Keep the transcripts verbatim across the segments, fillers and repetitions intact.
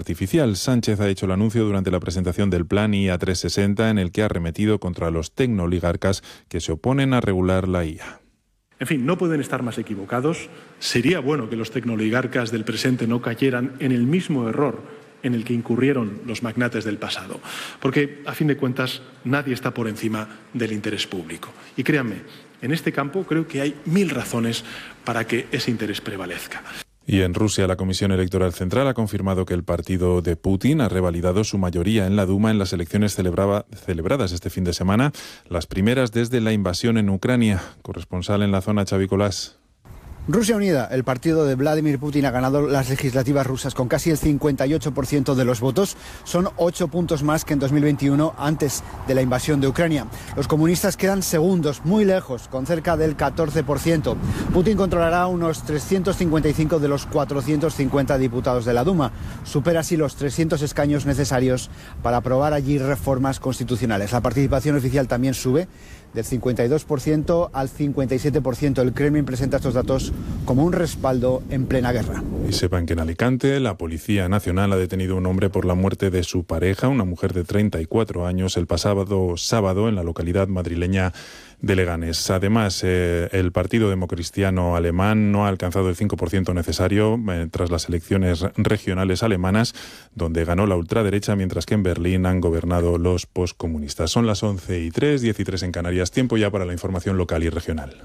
artificial. Sánchez ha hecho el anuncio durante la presentación del plan I A trescientos sesenta, en el que ha arremetido contra los tecnooligarcas que se oponen a regular la I A. En fin, no pueden estar más equivocados. Sería bueno que los tecnooligarcas del presente no cayeran en el mismo error en el que incurrieron los magnates del pasado. Porque, a fin de cuentas, nadie está por encima del interés público. Y créanme, en este campo creo que hay mil razones para que ese interés prevalezca. Y en Rusia, la Comisión Electoral Central ha confirmado que el partido de Putin ha revalidado su mayoría en la Duma en las elecciones celebraba, celebradas este fin de semana, las primeras desde la invasión en Ucrania. Corresponsal en la zona, Xavi Colás. Rusia Unida, el partido de Vladimir Putin, ha ganado las legislativas rusas con casi el cincuenta y ocho por ciento de los votos. Son ocho puntos más que en dos mil veintiuno, antes de la invasión de Ucrania. Los comunistas quedan segundos, muy lejos, con cerca del catorce por ciento. Putin controlará unos trescientos cincuenta y cinco de los cuatrocientos cincuenta diputados de la Duma. Supera así los trescientos escaños necesarios para aprobar allí reformas constitucionales. La participación oficial también sube del cincuenta y dos por ciento al cincuenta y siete por ciento. El Kremlin presenta estos datos como un respaldo en plena guerra. Y sepan que en Alicante la Policía Nacional ha detenido a un hombre por la muerte de su pareja, una mujer de treinta y cuatro años, el pasado sábado en la localidad madrileña de Leganés. Además, eh, el Partido Democristiano Alemán no ha alcanzado el cinco por ciento necesario eh, tras las elecciones regionales alemanas, donde ganó la ultraderecha, mientras que en Berlín han gobernado los poscomunistas. Son las once y tres, diez y tres en Canarias. Tiempo ya para la información local y regional.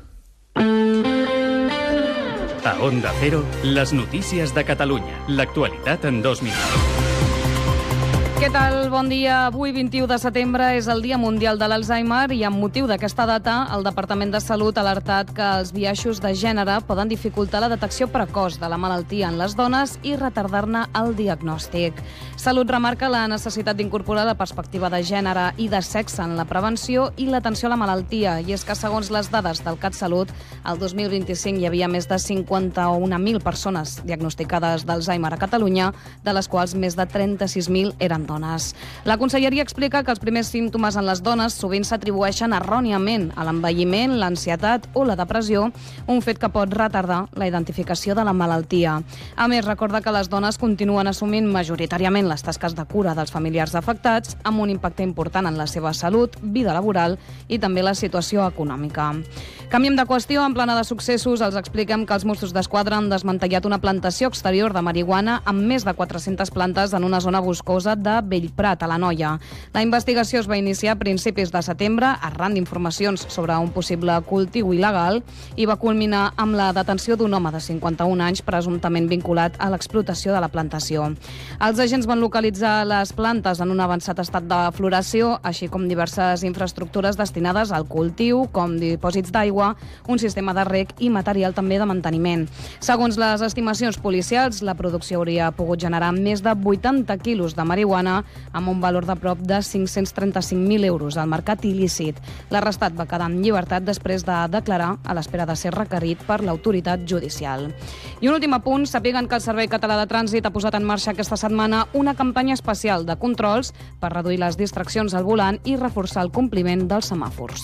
A Onda Cero, les notícies de Catalunya. L'actualitat en dos minuts. Què tal? Bon dia. Avui, vint-i-u de setembre, és el Dia Mundial de l'Alzheimer i amb motiu d'aquesta data, el Departament de Salut ha alertat que els biaixos de gènere poden dificultar la detecció precoç de la malaltia en les dones i retardar-ne el diagnòstic. Salut remarca la necessitat d'incorporar la perspectiva de gènere i de sexe en la prevenció i l'atenció a la malaltia. I és que, segons les dades del CatSalut, el dos mil vint-i-cinc hi havia més de cinquanta-un mil persones diagnosticades d'Alzheimer a Catalunya, de les quals més de trenta-sis mil eren dones. La Conselleria explica que els primers símptomes en les dones sovint s'atribueixen erròniament a l'envelliment, l'ansietat o la depressió, un fet que pot retardar la identificació de la malaltia. A més, recorda que les dones continuen assumint majoritàriament les tasques de cura dels familiars afectats, amb un impacte important en la seva salut, vida laboral i també la situació econòmica. Canviem de qüestió. En plana de successos, els expliquem que els Mossos d'Esquadra han desmantellat una plantació exterior de marihuana amb més de quatre-centes plantes en una zona boscosa de Bellprat, a l'Anoia. La investigació es va iniciar a principis de setembre arran d'informacions sobre un possible cultiu il·legal i va culminar amb la detenció d'un home de cinquanta-un anys presumptament vinculat a l'explotació de la plantació. Els agents van localitzar les plantes en un avançat estat de floració, així com diverses infraestructures destinades al cultiu, com dipòsits d'aigua, un sistema de reg i material també de manteniment. Segons les estimacions policials, la producció hauria pogut generar més de vuitanta quilos de marihuana amb un valor de prop de cinc-cents trenta-cinc mil euros al mercat il·lícit. L'arrestat va quedar en llibertat després de declarar a l'espera de ser requerit per l'autoritat judicial. I un últim apunt, sàpiguen que el Servei Català de Trànsit ha posat en marxa aquesta setmana una campanya especial de controls per reduir les distraccions al volant i reforçar el compliment dels semàfors.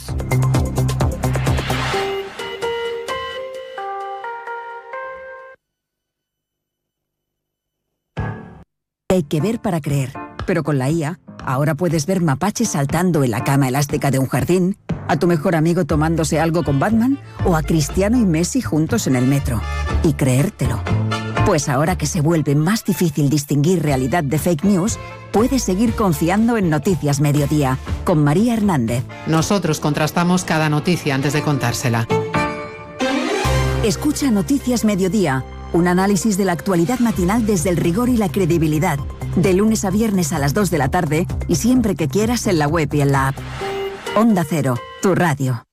Hay que ver para creer, pero con la I A, ahora puedes ver mapaches saltando en la cama elástica de un jardín, a tu mejor amigo tomándose algo con Batman o a Cristiano y Messi juntos en el metro. Y creértelo. Pues ahora que se vuelve más difícil distinguir realidad de fake news, puedes seguir confiando en Noticias Mediodía, con María Hernández. Nosotros contrastamos cada noticia antes de contársela. Escucha Noticias Mediodía, un análisis de la actualidad matinal desde el rigor y la credibilidad, de lunes a viernes a las dos de la tarde y siempre que quieras en la web y en la app. Onda Cero, tu radio.